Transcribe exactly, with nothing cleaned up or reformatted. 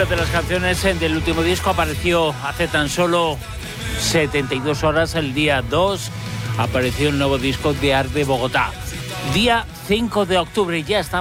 Muchas de las canciones del último disco apareció hace tan solo setenta y dos horas, el día dos, apareció el nuevo disco de Art de Bogotá. Día cinco de octubre, ya estamos